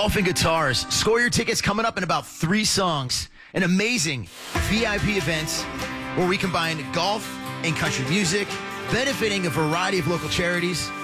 Golf and Guitars. Score your tickets coming up in about 3 songs. An amazing VIP event where we combine golf and country music, benefiting a variety of local charities.